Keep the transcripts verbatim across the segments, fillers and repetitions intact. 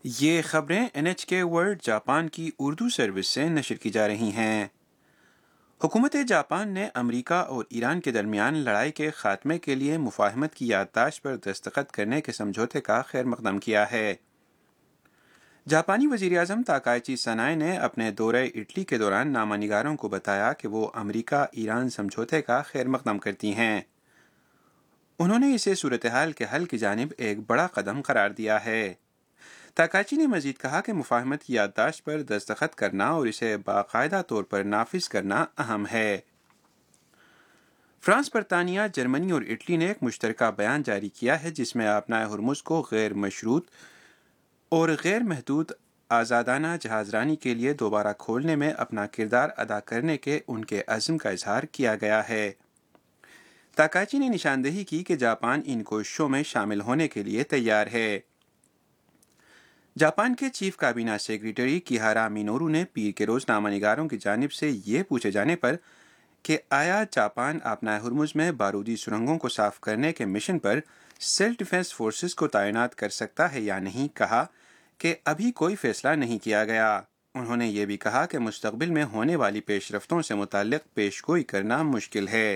یہ خبریں N H کے ورلڈ جاپان کی اردو سروس سے نشر کی جا رہی ہیں۔ حکومت جاپان نے امریکہ اور ایران کے درمیان لڑائی کے خاتمے کے لیے مفاہمت کی یادداشت پر دستخط کرنے کے سمجھوتے کا خیر مقدم کیا ہے۔ جاپانی وزیر اعظم تاکائچی سنائے نے اپنے دورہ اٹلی کے دوران نامہ نگاروں کو بتایا کہ وہ امریکہ ایران سمجھوتے کا خیر مقدم کرتی ہیں۔ انہوں نے اسے صورتحال کے حل کی جانب ایک بڑا قدم قرار دیا ہے۔ تاکاچی نے مزید کہا کہ مفاہمت کی یادداشت پر دستخط کرنا اور اسے باقاعدہ طور پر نافذ کرنا اہم ہے۔ فرانس، برطانیہ، جرمنی اور اٹلی نے ایک مشترکہ بیان جاری کیا ہے جس میں آبنائے ہرمز کو غیر مشروط اور غیر محدود آزادانہ جہاز رانی کے لیے دوبارہ کھولنے میں اپنا کردار ادا کرنے کے ان کے عزم کا اظہار کیا گیا ہے۔ تاکاچی نے نشاندہی کی کہ جاپان ان کوششوں میں شامل ہونے کے لیے تیار ہے۔ جاپان کے چیف کابینہ سیکریٹری کیہارا مینورو نے پیر کے روز نامہ نگاروں کی جانب سے یہ پوچھے جانے پر کہ آیا جاپان آبنائے ہرمز میں بارودی سرنگوں کو صاف کرنے کے مشن پر سیلف ڈیفنس فورسز کو تعینات کر سکتا ہے یا نہیں، کہا کہ ابھی کوئی فیصلہ نہیں کیا گیا۔ انہوں نے یہ بھی کہا کہ مستقبل میں ہونے والی پیش رفتوں سے متعلق پیش گوئی کرنا مشکل ہے۔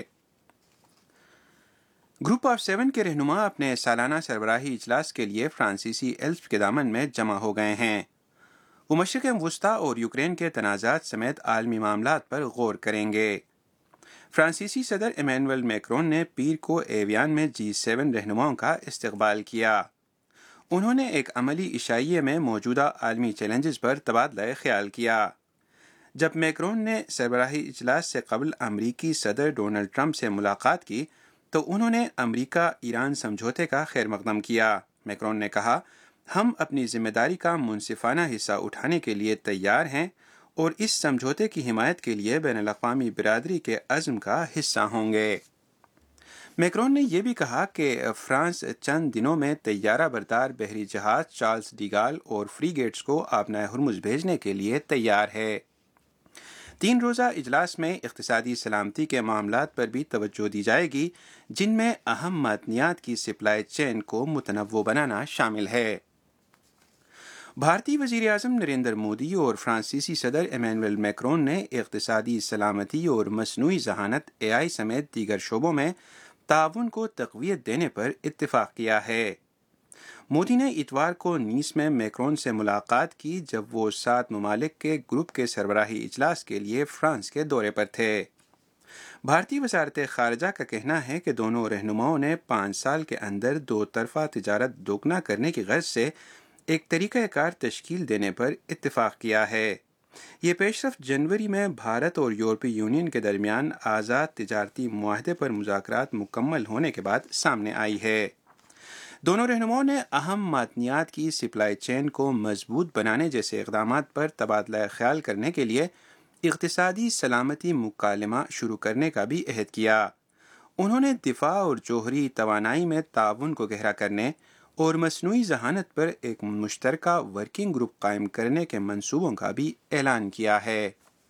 گروپ آف سیون کے رہنما اپنے سالانہ سربراہی اجلاس کے لیے فرانسیسی ایلپس کے دامن میں جمع ہو گئے ہیں۔ وہ مشرق وسطیٰ اور یوکرین کے تنازعات سمیت عالمی معاملات پر غور کریں گے۔ فرانسیسی صدر ایمینوئل میکرون نے پیر کو ایویان میں جی سیون رہنماؤں کا استقبال کیا۔ انہوں نے ایک عملی عشائیے میں موجودہ عالمی چیلنجز پر تبادلہ خیال کیا۔ جب میکرون نے سربراہی اجلاس سے قبل امریکی صدر ڈونلڈ ٹرمپ سے ملاقات کی تو انہوں نے امریکہ ایران سمجھوتے کا خیر مقدم کیا۔ میکرون نے کہا، ہم اپنی ذمہ داری کا منصفانہ حصہ اٹھانے کے لیے تیار ہیں اور اس سمجھوتے کی حمایت کے لیے بین الاقوامی برادری کے عزم کا حصہ ہوں گے۔ میکرون نے یہ بھی کہا کہ فرانس چند دنوں میں طیارہ بردار بحری جہاز چارلز ڈیگال اور فری گیٹس کو آبنائے ہرمز بھیجنے کے لیے تیار ہے۔ تین روزہ اجلاس میں اقتصادی سلامتی کے معاملات پر بھی توجہ دی جائے گی، جن میں اہم معدنیات کی سپلائی چین کو متنوع بنانا شامل ہے۔ بھارتی وزیر اعظم نریندر مودی اور فرانسیسی صدر ایمینوئل میکرون نے اقتصادی سلامتی اور مصنوعی ذہانت اے آئی سمیت دیگر شعبوں میں تعاون کو تقویت دینے پر اتفاق کیا ہے۔ مودی نے اتوار کو نیس میں میکرون سے ملاقات کی جب وہ سات ممالک کے گروپ کے سربراہی اجلاس کے لیے فرانس کے دورے پر تھے۔ بھارتی وزارت خارجہ کا کہنا ہے کہ دونوں رہنماؤں نے پانچ سال کے اندر دو طرفہ تجارت دوگنا کرنے کی غرض سے ایک طریقہ کار تشکیل دینے پر اتفاق کیا ہے۔ یہ پیش رفت جنوری میں بھارت اور یورپی یونین کے درمیان آزاد تجارتی معاہدے پر مذاکرات مکمل ہونے کے بعد سامنے آئی ہے۔ دونوں رہنماؤں نے اہم معدنیات کی سپلائی چین کو مضبوط بنانے جیسے اقدامات پر تبادلہ خیال کرنے کے لیے اقتصادی سلامتی مکالمہ شروع کرنے کا بھی عہد کیا۔ انہوں نے دفاع اور جوہری توانائی میں تعاون کو گہرا کرنے اور مصنوعی ذہانت پر ایک مشترکہ ورکنگ گروپ قائم کرنے کے منصوبوں کا بھی اعلان کیا ہے۔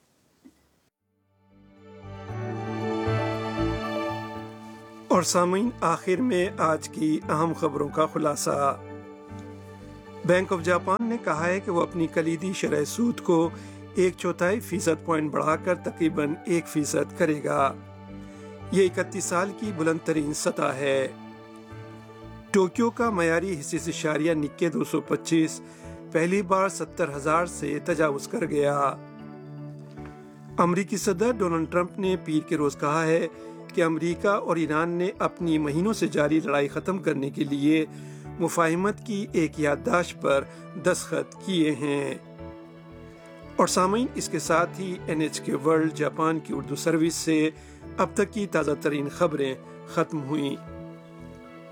اور سامعین، آخر میں آج کی اہم خبروں کا خلاصہ۔ بینک آف جاپان نے کہا ہے کہ وہ اپنی کلیدی شرح سود کو ایک چوتھائی فیصد پوائنٹ بڑھا کر تقریباً ایک فیصد کرے گا۔ یہ اکتیس سال کی بلند ترین سطح ہے۔ ٹوکیو کا معیاری حصص اشاریہ نکے دو سو پچیس پہلی بار ستر ہزار سے تجاوز کر گیا۔ امریکی صدر ڈونلڈ ٹرمپ نے پیر کے روز کہا ہے کہ امریکہ اور ایران نے اپنی مہینوں سے جاری لڑائی ختم کرنے کے لیے مفاہمت کی ایک یادداشت پر دستخط کیے ہیں۔ اور سامعین، اس کے ساتھ ہی این ایچ کے ورلڈ جاپان کی اردو سروس سے اب تک کی تازہ ترین خبریں ختم ہوئیں۔